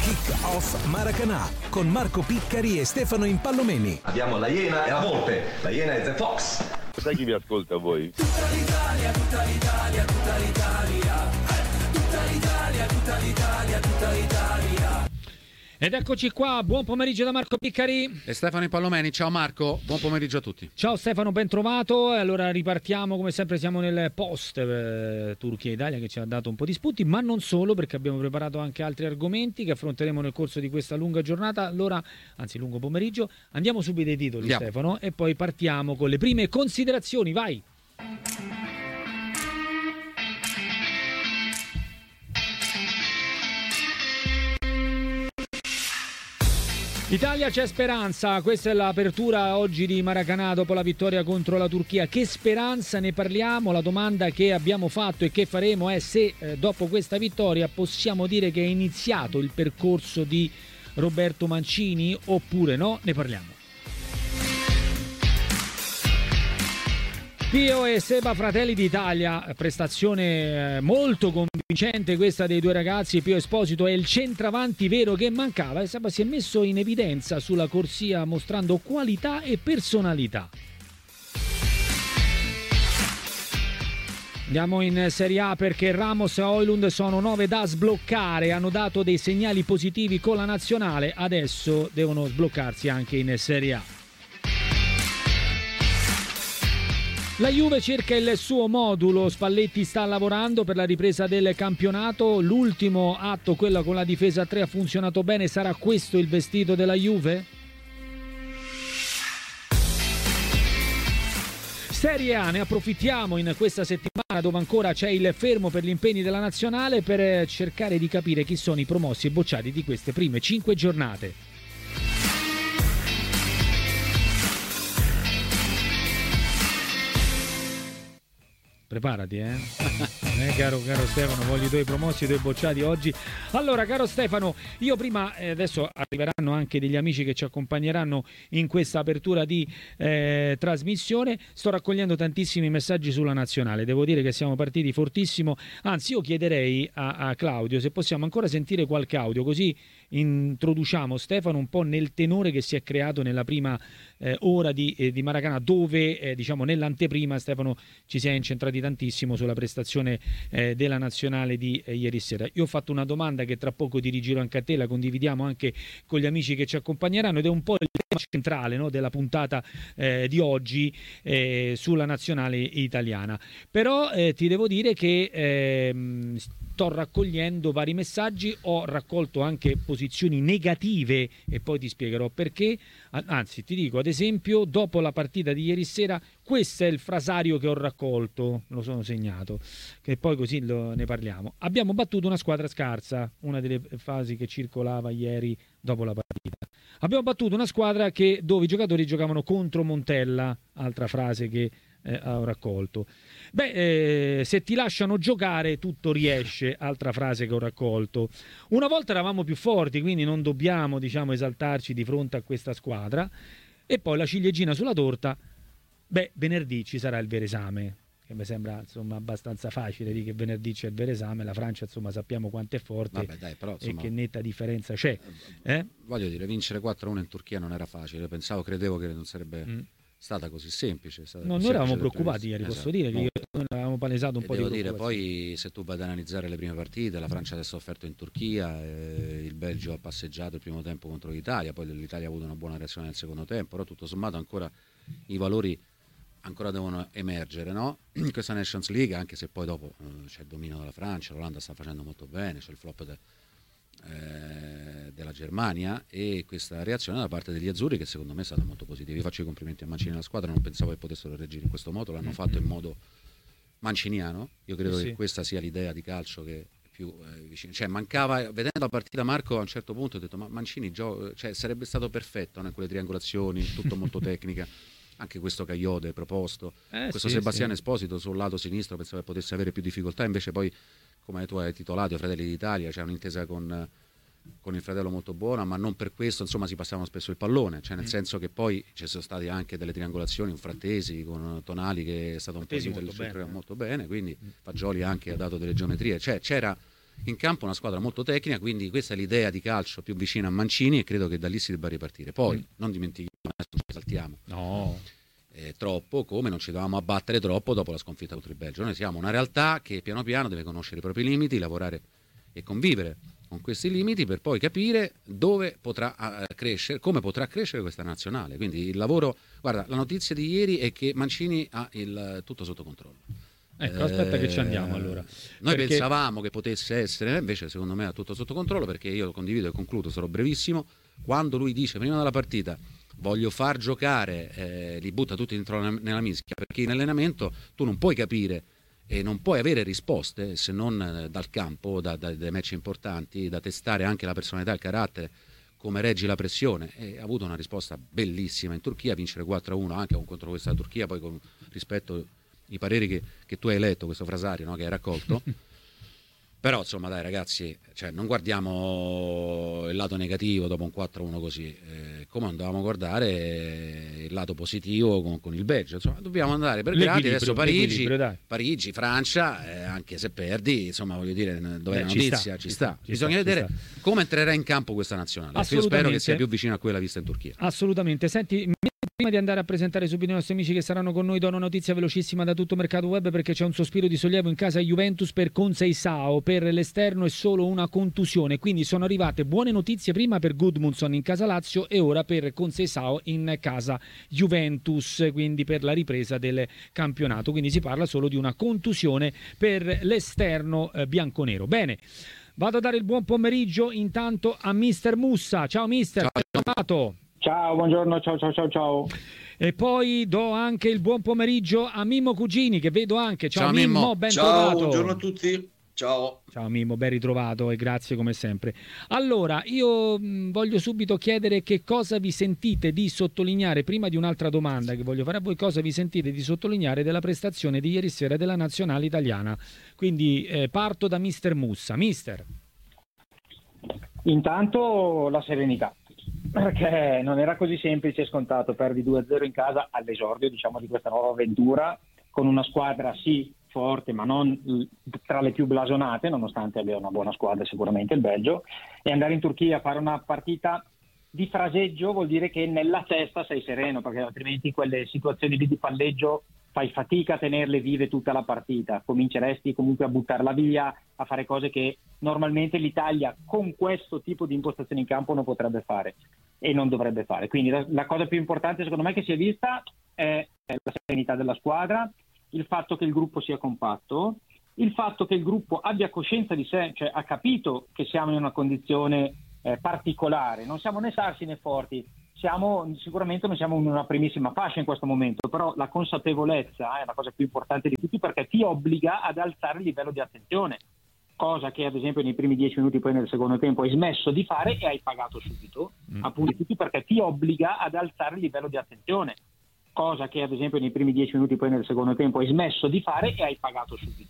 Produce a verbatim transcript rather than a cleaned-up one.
Kick-Off Maracanã con Marco Piccari e Stefano Impallomeni. Abbiamo la Iena e la Volpe. La Iena è The Fox. Sai chi vi ascolta voi? Tutta l'Italia, tutta l'Italia, tutta l'Italia. Tutta l'Italia, tutta l'Italia, tutta l'Italia. Ed eccoci qua, buon pomeriggio da Marco Piccari e Stefano Impallomeni. Ciao Marco, buon pomeriggio a tutti. Ciao Stefano, ben trovato. Allora ripartiamo, come sempre siamo nel post eh, Turchia-Italia che ci ha dato un po' di spunti, ma non solo, perché abbiamo preparato anche altri argomenti che affronteremo nel corso di questa lunga giornata. Allora, anzi lungo pomeriggio, andiamo subito ai titoli. Andiamo. Stefano, e poi partiamo con le prime considerazioni, vai. Italia, c'è speranza, questa è l'apertura oggi di Maracanã dopo la vittoria contro la Turchia. Che speranza, ne parliamo? La domanda che abbiamo fatto e che faremo è se eh, dopo questa vittoria possiamo dire che è iniziato il percorso di Roberto Mancini oppure no? Ne parliamo. Pio e Seba, Fratelli d'Italia, prestazione molto convincente questa dei due ragazzi. Pio Esposito è il centravanti vero che mancava e Seba si è messo in evidenza sulla corsia mostrando qualità e personalità. Andiamo in Serie A perché Ramos e Højlund sono nove da sbloccare, hanno dato dei segnali positivi con la nazionale, adesso devono sbloccarsi anche in Serie A. La Juve cerca il suo modulo, Spalletti sta lavorando per la ripresa del campionato, l'ultimo atto, quello con la difesa a tre, ha funzionato bene, sarà questo il vestito della Juve? Serie A, ne approfittiamo in questa settimana dove ancora c'è il fermo per gli impegni della nazionale per cercare di capire chi sono i promossi e bocciati di queste prime cinque giornate. Preparati, eh? eh caro, caro Stefano, voglio i tuoi promossi, i tuoi bocciati oggi. Allora, caro Stefano, io prima, eh, adesso arriveranno anche degli amici che ci accompagneranno in questa apertura di eh, trasmissione. Sto raccogliendo tantissimi messaggi sulla nazionale. Devo dire che siamo partiti fortissimo. Anzi, io chiederei a, a Claudio se possiamo ancora sentire qualche audio, così introduciamo Stefano un po' nel tenore che si è creato nella prima eh, ora di, eh, di Maracanã, dove eh, diciamo nell'anteprima Stefano ci si è incentrati tantissimo sulla prestazione eh, della nazionale di eh, ieri sera. Io ho fatto una domanda che tra poco dirigirò anche a te, la condividiamo anche con gli amici che ci accompagneranno ed è un po' il tema centrale, no, della puntata eh, di oggi eh, sulla nazionale italiana. Però eh, ti devo dire che eh, sto raccogliendo vari messaggi, ho raccolto anche posizioni negative e poi ti spiegherò perché. Anzi, ti dico, ad esempio, dopo la partita di ieri sera, questo è il frasario che ho raccolto, lo sono segnato, che poi così lo, ne parliamo. Abbiamo battuto una squadra scarsa, una delle fasi che circolava ieri dopo la partita. Abbiamo battuto una squadra che, dove i giocatori giocavano contro Montella, altra frase che eh, ho raccolto. Beh, eh, se ti lasciano giocare tutto riesce, altra frase che ho raccolto. Una volta eravamo più forti, quindi non dobbiamo, diciamo, esaltarci di fronte a questa squadra. E poi la ciliegina sulla torta, beh, venerdì ci sarà il vero esame, che mi sembra insomma abbastanza facile di che venerdì c'è il vero esame. La Francia insomma sappiamo quanto è forte. Vabbè, dai, però, insomma, e che netta differenza c'è. Eh? Voglio dire, vincere quattro a uno in Turchia non era facile, pensavo, credevo che non sarebbe mm. stata così semplice. Stata no, più noi eravamo semplice preoccupati ieri, esatto. Posso dire che io, noi avevamo palesato un e po' devo di dire, poi se tu vai ad analizzare le prime partite, la Francia adesso ha sofferto in Turchia, eh, il Belgio ha passeggiato il primo tempo contro l'Italia, poi l'Italia ha avuto una buona reazione nel secondo tempo, però tutto sommato ancora i valori ancora devono emergere, no? In questa Nations League, anche se poi dopo eh, c'è il dominio della Francia, l'Olanda sta facendo molto bene, c'è il flop de, eh, della Germania e questa reazione da parte degli azzurri che secondo me è stata molto positiva. Io faccio i complimenti a Mancini e alla squadra, non pensavo che potessero reagire in questo modo, l'hanno fatto in modo manciniano. Io credo sì. che questa sia l'idea di calcio che più eh, vicino, cioè mancava, vedendo la partita Marco a un certo punto ho detto ma Mancini gio- cioè, sarebbe stato perfetto, no? In quelle triangolazioni, tutto molto tecnica. Anche questo Cagliode proposto, eh, questo sì, Sebastiano sì. Esposito sul lato sinistro pensavo che potesse avere più difficoltà, invece poi come tu hai titolato i Fratelli d'Italia c'è un'intesa con, con il fratello molto buona, ma non per questo insomma si passavano spesso il pallone, cioè nel mm. senso che poi ci sono state anche delle triangolazioni, un Frattesi con Tonali che è stato un po' molto, del bene. molto bene, quindi mm. Fagioli anche ha dato delle geometrie, cioè c'era in campo una squadra molto tecnica, quindi questa è l'idea di calcio più vicina a Mancini e credo che da lì si debba ripartire. Poi mm. non dimentichiamo, adesso ci saltiamo no. eh, troppo, come non ci dovevamo abbattere troppo dopo la sconfitta contro il Belgio. Noi siamo una realtà che piano piano deve conoscere i propri limiti, lavorare e convivere con questi limiti per poi capire dove potrà uh, crescere, come potrà crescere questa nazionale. Quindi il lavoro, guarda, la notizia di ieri è che Mancini ha il tutto sotto controllo. Ecco, aspetta che ci andiamo allora. Noi perché... pensavamo che potesse essere, invece secondo me ha tutto sotto controllo, perché io lo condivido e concludo, sarò brevissimo, quando lui dice prima della partita voglio far giocare, eh, li butta tutti dentro nella mischia, perché in allenamento tu non puoi capire e non puoi avere risposte se non eh, dal campo, da, da, dai match importanti, da testare anche la personalità e il carattere, come reggi la pressione. E ha avuto una risposta bellissima in Turchia, vincere quattro a uno anche contro questa Turchia, poi con rispetto i pareri che, che tu hai letto, questo frasario, no, che hai raccolto. Però insomma dai ragazzi, cioè, non guardiamo il lato negativo dopo un quattro a uno così, eh, come andavamo a guardare il lato positivo con, con il Belgio. Insomma, dobbiamo andare per gradi. Adesso Parigi, Parigi, Francia, eh, anche se perdi, insomma voglio dire, dov'è eh, la ci notizia? sta, ci ci sta. sta Bisogna ci vedere sta. come entrerà in campo questa nazionale. Io spero che sia più vicino a quella vista in Turchia. Assolutamente. Senti, prima di andare a presentare subito i nostri amici che saranno con noi, do una notizia velocissima da tutto Mercato Web, perché c'è un sospiro di sollievo in casa Juventus per Conceição. Per l'esterno è solo una contusione, quindi sono arrivate buone notizie prima per Gudmundsson in casa Lazio e ora per Conceição in casa Juventus, quindi per la ripresa del campionato. Quindi si parla solo di una contusione per l'esterno eh, bianconero. Bene, vado a dare il buon pomeriggio intanto a mister Mussa. Ciao mister, ben trovato. Ciao, buongiorno, ciao ciao ciao ciao. E poi do anche il buon pomeriggio a Mimmo Cugini, che vedo anche. Ciao, ciao Mimmo, Mimmo, ben ciao, trovato. Buongiorno a tutti. Ciao. Ciao Mimmo, ben ritrovato e grazie come sempre. Allora, io mh, voglio subito chiedere che cosa vi sentite di sottolineare, prima di un'altra domanda che voglio fare a voi, cosa vi sentite di sottolineare della prestazione di ieri sera della nazionale italiana. Quindi eh, parto da mister Mussa. Mister. Intanto la serenità, perché non era così semplice e scontato. Perdi due a zero in casa all'esordio, diciamo, di questa nuova avventura, con una squadra sì forte ma non tra le più blasonate, nonostante abbia una buona squadra sicuramente il Belgio, e andare in Turchia a fare una partita di fraseggio vuol dire che nella testa sei sereno, perché altrimenti quelle situazioni lì di palleggio fai fatica a tenerle vive tutta la partita, cominceresti comunque a buttarla via, a fare cose che normalmente l'Italia con questo tipo di impostazione in campo non potrebbe fare e non dovrebbe fare. Quindi la, la cosa più importante secondo me che si è vista è, è la serenità della squadra, il fatto che il gruppo sia compatto, il fatto che il gruppo abbia coscienza di sé, cioè ha capito che siamo in una condizione eh, particolare, non siamo né sarsi né forti, siamo sicuramente non siamo in una primissima fascia in questo momento, però la consapevolezza è la cosa più importante di tutti, perché ti obbliga ad alzare il livello di attenzione, cosa che ad esempio nei primi dieci minuti poi nel secondo tempo hai smesso di fare e hai pagato subito, mm. appunto tutti, perché ti obbliga ad alzare il livello di attenzione, cosa che ad esempio nei primi dieci minuti poi nel secondo tempo hai smesso di fare e hai pagato subito,